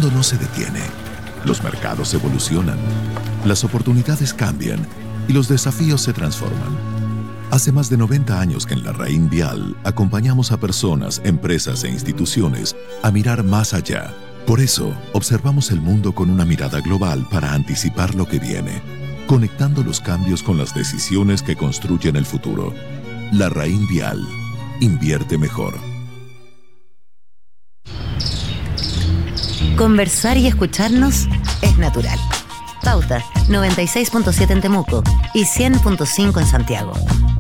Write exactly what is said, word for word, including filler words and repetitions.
mundo no se detiene. Los mercados evolucionan, las oportunidades cambian y los desafíos se transforman. Hace más de noventa años que en Larraín Vial acompañamos a personas, empresas e instituciones a mirar más allá. Por eso, observamos el mundo con una mirada global para anticipar lo que viene, conectando los cambios con las decisiones que construyen el futuro. Larraín Vial. Invierte mejor. Conversar y escucharnos es natural. Pauta noventa y seis punto siete en Temuco y cien punto cinco en Santiago.